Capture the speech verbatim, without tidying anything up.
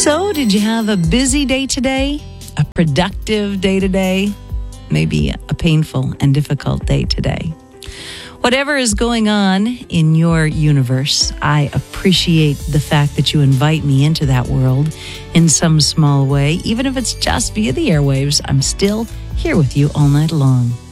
So, did you have a busy day today? A productive day today? Maybe a painful and difficult day today? Whatever is going on in your universe, I appreciate the fact that you invite me into that world in some small way. Even if it's just via the airwaves, I'm still here with you all night long.